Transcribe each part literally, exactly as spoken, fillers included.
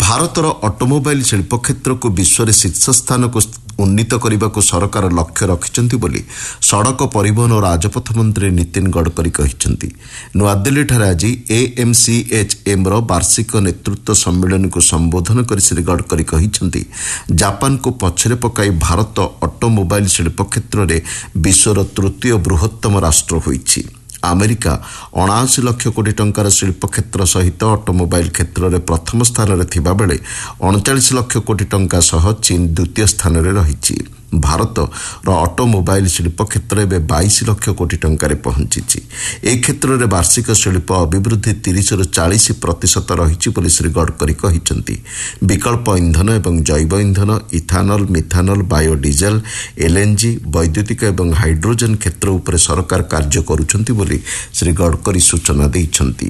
ଭାରତର ଅଟୋମୋବାଇଲ ଶିଳ୍ପ କ୍ଷେତ୍ରକୁ ବିଶ୍ୱରେ ଶୀର୍ଷ ସ୍ଥାନକୁ ଉନ୍ନୀତ କରିବାକୁ ସରକାର ଲକ୍ଷ୍ୟ ରଖିଛନ୍ତି ବୋଲି ସଡ଼କ ପରିବହନ ଓ ରାଜପଥ ମନ୍ତ୍ରୀ ନୀତିନ ଗଡ଼କରୀ କହିଛନ୍ତି। ନୂଆଦିଲ୍ଲୀଠାରେ ଆଜି ଏଏମ୍ସିଏଚ୍ଏମ୍ର ବାର୍ଷିକ ନେତୃତ୍ୱ ସମ୍ମିଳନୀକୁ ସମ୍ବୋଧନ କରି ଶ୍ରୀ ଗଡ଼କରୀ କହିଛନ୍ତି, ଜାପାନକୁ ପଛରେ ପକାଇ ଭାରତ ଅଟୋମୋବାଇଲ ଶିଳ୍ପ କ୍ଷେତ୍ରରେ ବିଶ୍ୱର ତୃତୀୟ ବୃହତ୍ତମ ରାଷ୍ଟ୍ର ହୋଇଛି। ଆମେରିକା ଅଣାଅଶୀ ଲକ୍ଷ କୋଟି ଟଙ୍କାର ଶିଳ୍ପ କ୍ଷେତ୍ର ସହିତ ଅଟୋମୋବାଇଲ କ୍ଷେତ୍ରରେ ପ୍ରଥମ ସ୍ଥାନରେ ଥିବାବେଳେ ଅଣଚାଳିଶ ଲକ୍ଷ କୋଟି ଟଙ୍କା ସହ ଚୀନ ଦ୍ୱିତୀୟ ସ୍ଥାନରେ ରହିଛି। ଭାରତର ଅଟୋମୋବାଇଲ ଶିଳ୍ପ କ୍ଷେତ୍ର ଏବେ ବାଇଶ ଲକ୍ଷ କୋଟି ଟଙ୍କାରେ ପହଞ୍ଚିଛି। ଏହି କ୍ଷେତ୍ରରେ ବାର୍ଷିକ ଶିଳ୍ପ ଅଭିବୃଦ୍ଧି ତିରିଶରୁ ଚାଳିଶ ପ୍ରତିଶତ ରହିଛି ବୋଲି ଶ୍ରୀ ଗଡ଼କରୀ କହିଛନ୍ତି। ବିକଳ୍ପ ଇନ୍ଧନ ଏବଂ ଜୈବ ଇନ୍ଧନ, ଇଥାନଲ, ମିଥାନଲ, ବାୟୋଡିଜେଲ, ଏଲ୍ଏନ୍ଜି, ବୈଦ୍ୟୁତିକ ଏବଂ ହାଇଡ୍ରୋଜେନ୍ କ୍ଷେତ୍ର ଉପରେ ସରକାର କାର୍ଯ୍ୟ କରୁଛନ୍ତି ବୋଲି ଶ୍ରୀ ଗଡ଼କରୀ ସୂଚନା ଦେଇଛନ୍ତି।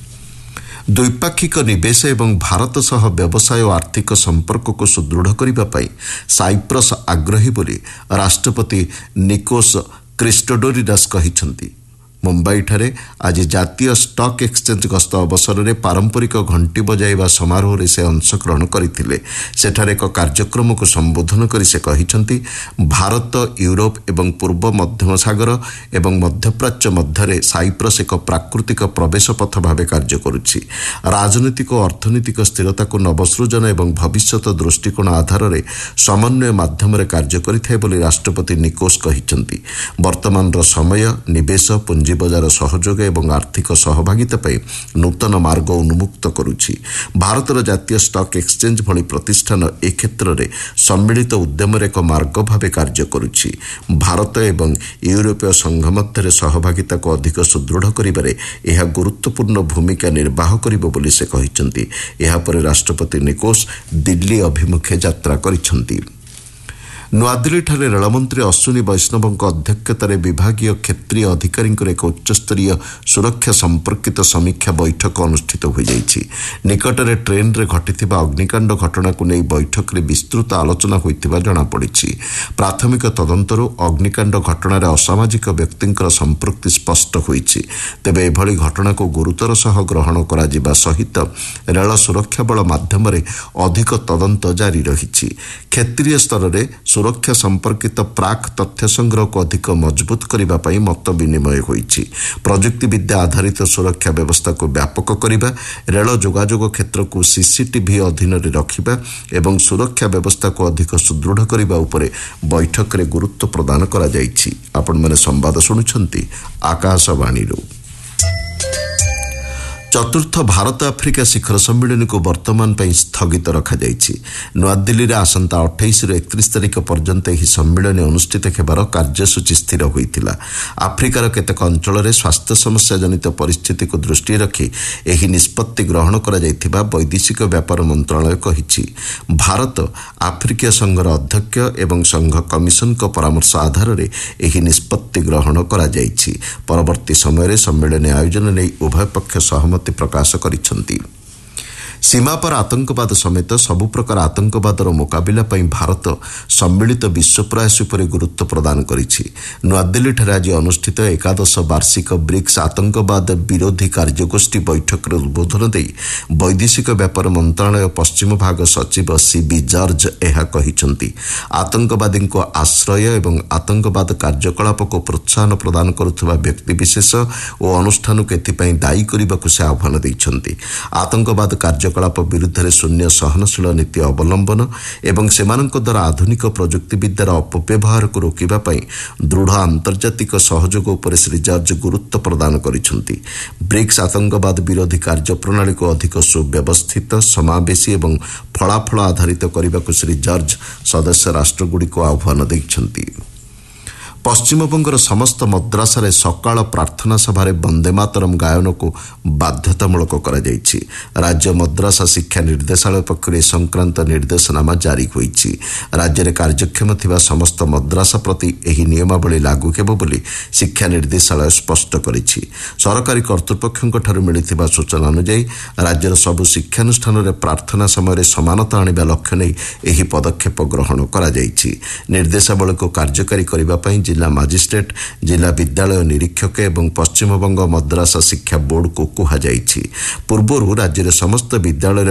ଦ୍ୱିପାକ୍ଷିକ ନିବେଶ ଏବଂ ଭାରତ ସହ ବ୍ୟବସାୟ ଓ ଆର୍ଥିକ ସମ୍ପର୍କକୁ ସୁଦୃଢ଼ କରିବା ପାଇଁ ସାଇପ୍ରସ ଆଗ୍ରହୀ ବୋଲି ରାଷ୍ଟ୍ରପତି ନିକୋସ କ୍ରିଷ୍ଟୋଡୋରିଡାସ୍ କହିଛନ୍ତି। ମୁମ୍ବାଇଠାରେ ଆଜି ଜାତୀୟ ଷ୍ଟକ୍ ଏକ୍ସଚେଞ୍ଜ ଗସ୍ତ ଅବସରରେ ପାରମ୍ପରିକ ଘଣ୍ଟି ବଜାଇବା ସମାରୋହରେ ସେ ଅଂଶଗ୍ରହଣ କରିଥିଲେ। ସେଠାରେ ଏକ କାର୍ଯ୍ୟକ୍ରମକୁ ସମ୍ବୋଧନ କରି ସେ କହିଛନ୍ତି, ଭାରତ, ୟୁରୋପ ଏବଂ ପୂର୍ବ ମଧ୍ୟମ ସାଗର ଏବଂ ମଧ୍ୟପ୍ରାଚ୍ୟ ମଧ୍ୟରେ ସାଇପ୍ରସ୍ ଏକ ପ୍ରାକୃତିକ ପ୍ରବେଶ ପଥ ଭାବେ କାର୍ଯ୍ୟ କରୁଛି। ରାଜନୈତିକ ଓ ଅର୍ଥନୈତିକ ସ୍ଥିରତାକୁ ନବସୃଜନ ଏବଂ ଭବିଷ୍ୟତ ଦୃଷ୍ଟିକୋଣ ଆଧାରରେ ସମନ୍ୱୟ ମାଧ୍ୟମରେ କାର୍ଯ୍ୟ କରିଥାଏ ବୋଲି ରାଷ୍ଟ୍ରପତି ନିକୋସ କହିଛନ୍ତି। ବର୍ତ୍ତମାନର ସମୟ ନିବେଶ, ପୁଞ୍ଜି ବଜାର ସହଯୋଗ ଏବଂ ଆର୍ଥିକ ସହଭାଗିତା ପାଇଁ ନୂତନ ମାର୍ଗ ଉନ୍ମୁକ୍ତ କରୁଛି। ଭାରତର ଜାତୀୟ ଷ୍ଟକ୍ ଏକ୍ସଚେଞ୍ଜ ଭଳି ପ୍ରତିଷ୍ଠାନ ଏ କ୍ଷେତ୍ରରେ ସମ୍ମିଳିତ ଉଦ୍ୟମରେ ଏକ ମାର୍ଗ ଭାବେ କାର୍ଯ୍ୟ କରୁଛି। ଭାରତ ଏବଂ ୟୁରୋପୀୟ ସଂଘ ମଧ୍ୟରେ ସହଭାଗିତାକୁ ଅଧିକ ସୁଦୃଢ଼ କରିବାରେ ଏହା ଗୁରୁତ୍ୱପୂର୍ଣ୍ଣ ଭୂମିକା ନିର୍ବାହ କରିବ ବୋଲି ସେ କହିଛନ୍ତି। ଏହାପରେ ରାଷ୍ଟ୍ରପତି ନିକୋସ ଦିଲ୍ଲୀ ଅଭିମୁଖେ ଯାତ୍ରା କରିଛନ୍ତି। ନୂଆଦିଲ୍ଲୀଠାରେ ରେଳମନ୍ତ୍ରୀ ଅଶ୍ୱିନୀ ବୈଷ୍ଣବଙ୍କ ଅଧ୍ୟକ୍ଷତାରେ ବିଭାଗୀୟ କ୍ଷେତ୍ରୀୟ ଅଧିକାରୀଙ୍କର ଏକ ଉଚ୍ଚସ୍ତରୀୟ ସୁରକ୍ଷା ସମ୍ପର୍କିତ ସମୀକ୍ଷା ବୈଠକ ଅନୁଷ୍ଠିତ ହୋଇଯାଇଛି। ନିକଟରେ ଟ୍ରେନ୍ରେ ଘଟିଥିବା ଅଗ୍ନିକାଣ୍ଡ ଘଟଣାକୁ ନେଇ ବୈଠକରେ ବିସ୍ତୃତ ଆଲୋଚନା ହୋଇଥିବା ଜଣାପଡ଼ିଛି। ପ୍ରାଥମିକ ତଦନ୍ତରୁ ଅଗ୍ନିକାଣ୍ଡ ଘଟଣାରେ ଅସାମାଜିକ ବ୍ୟକ୍ତିଙ୍କର ସମ୍ପୃକ୍ତି ସ୍ପଷ୍ଟ ହୋଇଛି। ତେବେ ଏଭଳି ଘଟଣାକୁ ଗୁରୁତର ସହ ଗ୍ରହଣ କରାଯିବା ସହିତ ରେଳ ସୁରକ୍ଷା ବଳ ମାଧ୍ୟମରେ ଅଧିକ ତଦନ୍ତ ଜାରି ରହିଛି। କ୍ଷେତ୍ରୀୟ ସ୍ତରରେ ସୁରକ୍ଷା ସମ୍ପର୍କିତ ପ୍ରାକ୍ ତଥ୍ୟ ସଂଗ୍ରହକୁ ଅଧିକ ମଜବୁତ କରିବା ପାଇଁ ମତ ବିନିମୟ ହୋଇଛି। ପ୍ରଯୁକ୍ତିବିଦ୍ୟା ଆଧାରିତ ସୁରକ୍ଷା ବ୍ୟବସ୍ଥାକୁ ବ୍ୟାପକ କରିବା, ରେଳ ଯୋଗାଯୋଗ କ୍ଷେତ୍ରକୁ ସିସିଟିଭି ଅଧୀନରେ ରଖିବା ଏବଂ ସୁରକ୍ଷା ବ୍ୟବସ୍ଥାକୁ ଅଧିକ ସୁଦୃଢ଼ କରିବା ଉପରେ ବୈଠକରେ ଗୁରୁତ୍ୱ ପ୍ରଦାନ କରାଯାଇଛି। ଆପଣମାନେ ସମ୍ବାଦ ଶୁଣୁଛନ୍ତି ଆକାଶବାଣୀରୁ। ଚତୁର୍ଥ ଭାରତ ଆଫ୍ରିକା ଶିଖର ସମ୍ମିଳନୀକୁ ବର୍ତ୍ତମାନ ପାଇଁ ସ୍ଥଗିତ ରଖାଯାଇଛି। ନୂଆଦିଲ୍ଲୀରେ ଆସନ୍ତା ଅଠେଇଶରୁ ଏକତିରିଶ ତାରିଖ ପର୍ଯ୍ୟନ୍ତ ଏହି ସମ୍ମିଳନୀ ଅନୁଷ୍ଠିତ ହେବାର କାର୍ଯ୍ୟସୂଚୀ ସ୍ଥିର ହୋଇଥିଲା। ଆଫ୍ରିକାର କେତେକ ଅଞ୍ଚଳରେ ସ୍ୱାସ୍ଥ୍ୟ ସମସ୍ୟା ଜନିତ ପରିସ୍ଥିତିକୁ ଦୃଷ୍ଟିରେ ରଖି ଏହି ନିଷ୍ପତ୍ତି ଗ୍ରହଣ କରାଯାଇଥିବା ବୈଦେଶିକ ବ୍ୟାପାର ମନ୍ତ୍ରଣାଳୟ କହିଛି। ଭାରତ ଆଫ୍ରିକୀୟ ସଂଘର ଅଧ୍ୟକ୍ଷ ଏବଂ ସଂଘ କମିଶନଙ୍କ ପରାମର୍ଶ ଆଧାରରେ ଏହି ନିଷ୍ପତ୍ତି ଗ୍ରହଣ କରାଯାଇଛି। ପରବର୍ତ୍ତୀ ସମୟରେ ସମ୍ମିଳନୀ ଆୟୋଜନ ନେଇ ଉଭୟ ପକ୍ଷ ସହମତି ପ୍ରକାଶ କରିଛନ୍ତି। ସୀମାପାର ଆତଙ୍କବାଦ ସମେତ ସବୁ ପ୍ରକାର ଆତଙ୍କବାଦର ମୁକାବିଲା ପାଇଁ ଭାରତ ସମ୍ମିଳିତ ବିଶ୍ୱ ପ୍ରୟାସ ଉପରେ ଗୁରୁତ୍ୱ ପ୍ରଦାନ କରିଛି। ନୂଆଦିଲ୍ଲୀଠାରେ ଆଜି ଅନୁଷ୍ଠିତ ଏକାଦଶ ବାର୍ଷିକ ବ୍ରିକ୍ସ ଆତଙ୍କବାଦ ବିରୋଧୀ କାର୍ଯ୍ୟଗୋଷ୍ଠୀ ବୈଠକରେ ଉଦ୍ବୋଧନ ଦେଇ ବୈଦେଶିକ ବ୍ୟାପାର ମନ୍ତ୍ରଣାଳୟ ପଶ୍ଚିମ ଭାଗ ସଚିବ ସିବି ଜର୍ଜ ଏହା କହିଛନ୍ତି। ଆତଙ୍କବାଦୀଙ୍କୁ ଆଶ୍ରୟ ଏବଂ ଆତଙ୍କବାଦ କାର୍ଯ୍ୟକଳାପକୁ ପ୍ରୋତ୍ସାହନ ପ୍ରଦାନ କରୁଥିବା ବ୍ୟକ୍ତିବିଶେଷ ଓ ଅନୁଷ୍ଠାନକୁ ଏଥିପାଇଁ ଦାୟୀ କରିବାକୁ ସେ ଆହ୍ୱାନ ଦେଇଛନ୍ତି। ଆତଙ୍କବାଦ କାର୍ଯ୍ୟ କାର୍ଯ୍ୟକଳାପ ବିରୁଦ୍ଧରେ ଶୂନ୍ୟ ସହନଶୀଳ ନୀତି ଅବଲମ୍ବନ ଏବଂ ସେମାନଙ୍କ ଦ୍ୱାରା ଆଧୁନିକ ପ୍ରଯୁକ୍ତିବିଦ୍ୟାର ଅପବ୍ୟବହାରକୁ ରୋକିବା ପାଇଁ ଦୃଢ଼ ଆନ୍ତର୍ଜାତିକ ସହଯୋଗ ଉପରେ ଶ୍ରୀ ଜର୍ଜ ଗୁରୁତ୍ୱ ପ୍ରଦାନ କରିଛନ୍ତି। ବ୍ରିକ୍ସ ଆତଙ୍କବାଦ ବିରୋଧୀ କାର୍ଯ୍ୟପ୍ରଣାଳୀକୁ ଅଧିକ ସୁବ୍ୟବସ୍ଥିତ, ସମାବେଶୀ ଏବଂ ଫଳାଫଳ ଆଧାରିତ କରିବାକୁ ଶ୍ରୀ ଜର୍ଜ ସଦସ୍ୟ ରାଷ୍ଟ୍ରଗୁଡ଼ିକୁ ଆହ୍ୱାନ ଦେଇଛନ୍ତି। ପଶ୍ଚିମବଙ୍ଗର ସମସ୍ତ ମଦ୍ରାସାରେ ସକାଳ ପ୍ରାର୍ଥନା ସଭାରେ ବନ୍ଦେ ମାତରମ୍ ଗାୟନକୁ ବାଧ୍ୟତାମୂଳକ କରାଯାଇଛି। ରାଜ୍ୟ ମଦ୍ରାସା ଶିକ୍ଷା ନିର୍ଦ୍ଦେଶାଳୟ ପକ୍ଷରୁ ଏ ସଂକ୍ରାନ୍ତ ନିର୍ଦ୍ଦେଶନାମା ଜାରି ହୋଇଛି। ରାଜ୍ୟରେ କାର୍ଯ୍ୟକ୍ଷମ ଥିବା ସମସ୍ତ ମଦ୍ରାସା ପ୍ରତି ଏହି ନିୟମାବଳୀ ଲାଗୁ ହେବ ବୋଲି ଶିକ୍ଷା ନିର୍ଦ୍ଦେଶାଳୟ ସ୍ପଷ୍ଟ କରିଛି। ସରକାରୀ କର୍ତ୍ତୃପକ୍ଷଙ୍କଠାରୁ ମିଳିଥିବା ସୂଚନା ଅନୁଯାୟୀ ରାଜ୍ୟର ସବୁ ଶିକ୍ଷାନୁଷ୍ଠାନରେ ପ୍ରାର୍ଥନା ସମୟରେ ସମାନତା ଆଣିବା ଲକ୍ଷ୍ୟ ନେଇ ଏହି ପଦକ୍ଷେପ ଗ୍ରହଣ କରାଯାଇଛି। ନିର୍ଦ୍ଦେଶାବଳୀକୁ କାର୍ଯ୍ୟକାରୀ କରିବା ପାଇଁ ଜିଲ୍ଲା ମାଜିଷ୍ଟ୍ରେଟ୍, ଜିଲ୍ଲା ବିଦ୍ୟାଳୟ ନିରୀକ୍ଷକ ଏବଂ ପଶ୍ଚିମବଙ୍ଗ ମଦ୍ରାସା ଶିକ୍ଷା ବୋର୍ଡକୁ କୁହାଯାଇଛି। ପୂର୍ବରୁ ରାଜ୍ୟରେ ସମସ୍ତ ବିଦ୍ୟାଳୟରେ